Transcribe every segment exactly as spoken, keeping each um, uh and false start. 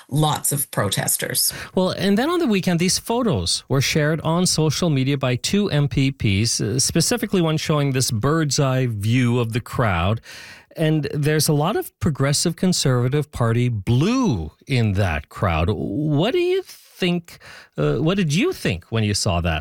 lots of protesters. Well, and then on the weekend, these photos were shared on social media by two M P Ps, uh, specifically one showing this bird's eye view of the crowd. And there's a lot of Progressive Conservative Party blue in that crowd. What do you think? Uh, what did you think when you saw that?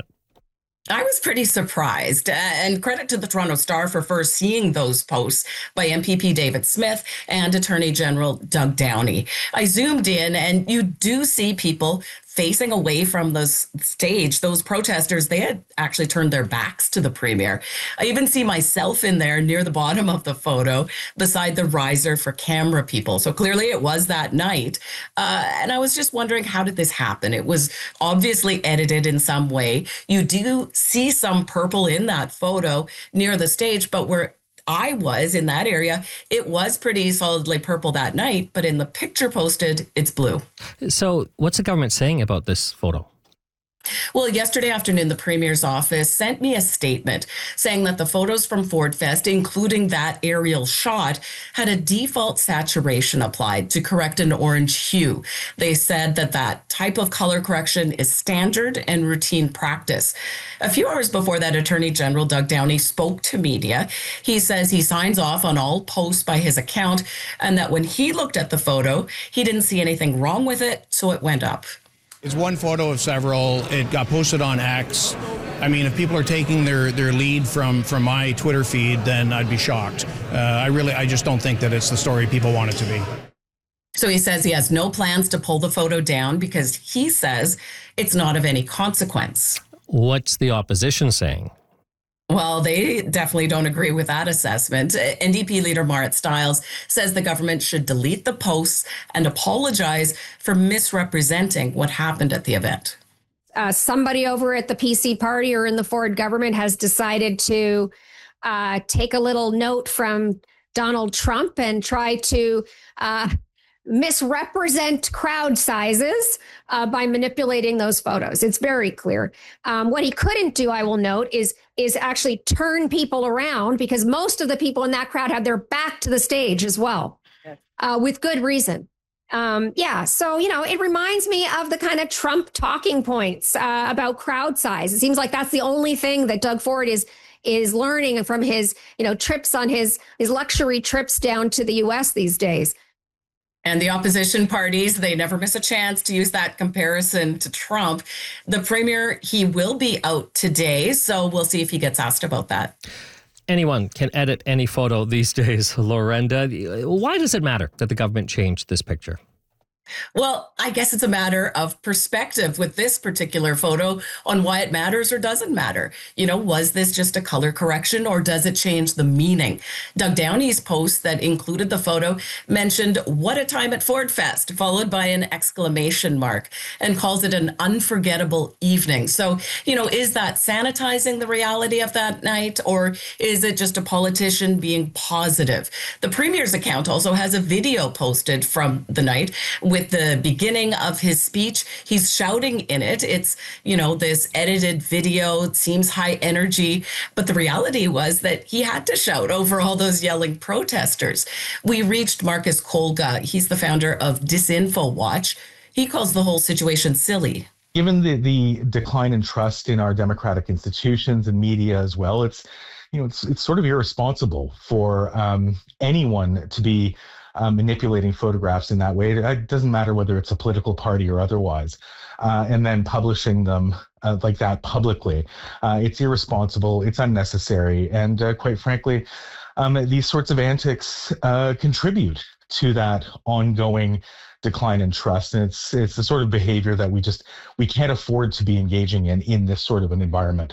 I was pretty surprised, and credit to the Toronto Star for first seeing those posts by M P P David Smith and Attorney General Doug Downey. I zoomed in, and you do see people facing away from the stage. Those protesters, they had actually turned their backs to the premier. I even see myself in there near the bottom of the photo beside the riser for camera people. So clearly it was that night. Uh, and I was just wondering, how did this happen? It was obviously edited in some way. You do see some purple in that photo near the stage, but where I was in that area, it was pretty solidly purple that night, but in the picture posted, it's blue. So what's the government saying about this photo? Well, yesterday afternoon, the Premier's office sent me a statement saying that the photos from Ford Fest, including that aerial shot, had a default saturation applied to correct an orange hue. They said that that type of color correction is standard and routine practice. A few hours before that, Attorney General Doug Downey spoke to media. He says he signs off on all posts by his account, and that when he looked at the photo, he didn't see anything wrong with it, so it went up. It's one photo of several. It got posted on X. I mean, if people are taking their, their lead from, from my Twitter feed, then I'd be shocked. Uh, I really, I just don't think that it's the story people want it to be. So he says he has no plans to pull the photo down because he says it's not of any consequence. What's the opposition saying? Well, they definitely don't agree with that assessment. N D P leader Marit Stiles says the government should delete the posts and apologize for misrepresenting what happened at the event. Uh, somebody over at the P C party or in the Ford government has decided to uh, take a little note from Donald Trump and try to uh, misrepresent crowd sizes uh, by manipulating those photos. It's very clear. Um, what he couldn't do, I will note, is is actually turn people around, because most of the people in that crowd had their back to the stage as well, uh, with good reason. Um, yeah, so, you know, it reminds me of the kind of Trump talking points uh, about crowd size. It seems like that's the only thing that Doug Ford is is learning from his, you know, trips on his his luxury trips down to the U S these days. And the opposition parties, they never miss a chance to use that comparison to Trump. The premier, he will be out today, so we'll see if he gets asked about that. Anyone can edit any photo these days, Lorenda. Why does it matter that the government changed this picture? Well, I guess it's a matter of perspective with this particular photo on why it matters or doesn't matter. You know, was this just a color correction, or does it change the meaning? Doug Downey's post that included the photo mentioned "what a time at Ford Fest," followed by an exclamation mark, and calls it an unforgettable evening. So, you know, is that sanitizing the reality of that night, or is it just a politician being positive? The Premier's account also has a video posted from the night with the beginning of his speech. He's shouting in it. It's, you know, this edited video. It seems high energy, but the reality was that he had to shout over all those yelling protesters. We reached Marcus Kolga. He's the founder of Disinfo Watch. He calls the whole situation silly. Given the, the decline in trust in our democratic institutions and media as well, it's, you know, it's, it's sort of irresponsible for um, anyone to be Uh, manipulating photographs in that way. It doesn't matter whether it's a political party or otherwise, uh, and then publishing them uh, like that publicly. Uh, it's irresponsible, it's unnecessary, and uh, quite frankly, um, these sorts of antics uh, contribute to that ongoing decline in trust. And it's it's the sort of behavior that we just we can't afford to be engaging in in this sort of an environment.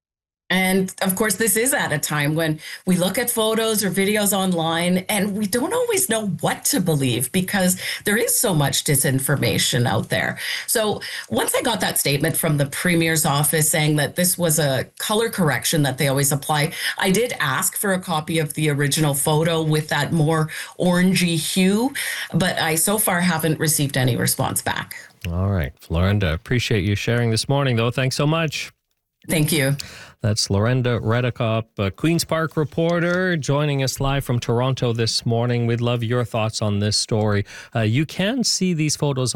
And of course, this is at a time when we look at photos or videos online and we don't always know what to believe because there is so much disinformation out there. So once I got that statement from the Premier's office saying that this was a color correction that they always apply, I did ask for a copy of the original photo with that more orangey hue, but I so far haven't received any response back. All right, Lorenda, appreciate you sharing this morning, though. Thanks so much. Thank you. That's Lorenda Redekop, a Queen's Park reporter, joining us live from Toronto this morning. We'd love your thoughts on this story. Uh, you can see these photos